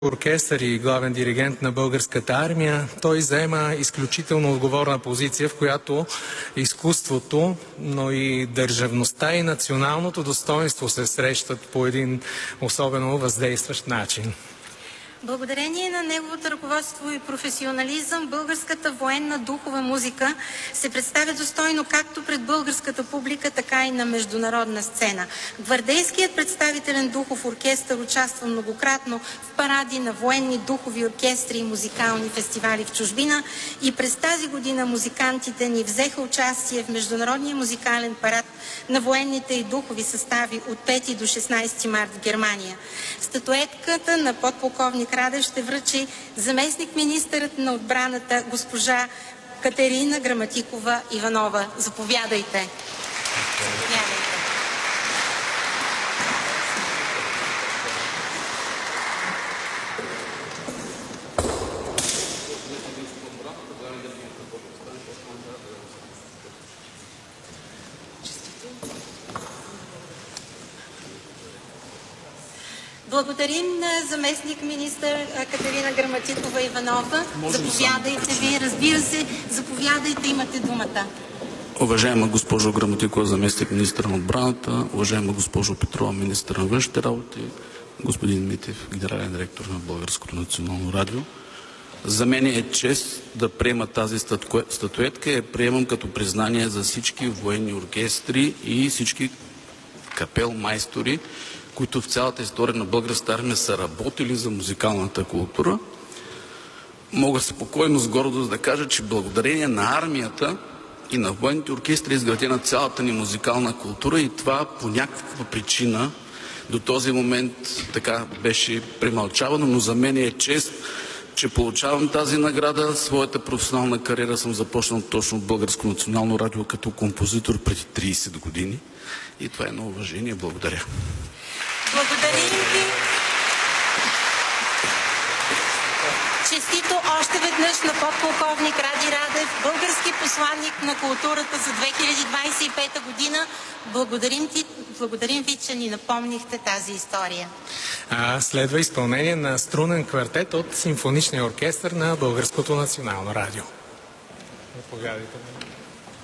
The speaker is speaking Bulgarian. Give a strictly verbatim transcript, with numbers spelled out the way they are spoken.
оркестър и главен диригент на Българската армия, той заема изключително отговорна позиция, в която изкуството, но и държавността и националното достоинство се срещат по един особено въздействащ начин. Благодарение на неговото ръководство и професионализъм, българската военна духова музика се представя достойно както пред българската публика, така и на международна сцена. Гвардейският представителен духов оркестър участва многократно в паради на военни духови оркестри и музикални фестивали в чужбина и през тази година музикантите ни взеха участие в Международния музикален парад на военните и духови състави от пети до шестнадесети март в Германия. Статуетката на подполковник Радев ще връчи заместник-министърът на отбраната госпожа Катерина Граматикова Иванова. Заповядайте. Заповядайте. Благодарим на заместник министър Катерина Граматикова Иванова. Заповядайте ви, разбира се, заповядайте, имате думата. Уважаема госпожо Граматикова, заместник министър на отбраната, уважаема госпожо Петрова, министър на външните работи, господин Митев, генерален директор на Българското национално радио. За мен е чест да приема тази статуетка и я приемам като признание за всички военни оркестри и всички капел майстори, които в цялата история на българската армия са работили за музикалната култура. Мога спокойно с гордост да кажа, че благодарение на армията и на военните оркестри е изградена цялата ни музикална култура и това по някаква причина до този момент така беше премълчавано, но за мен е чест, че получавам тази награда. Своята професионална кариера съм започнал точно в Българско национално радио като композитор преди тридесет години и това е едно уважение. Благодаря. Благодарим ви. Честито още веднъж на подполковник Ради Радев, български посланник на културата за две хиляди двадесет и пета година. Благодарим, ти, благодарим ви, че ни напомнихте тази история. А, следва изпълнение на струнен квартет от Симфоничния оркестър на Българското национално радио. Заповядайте.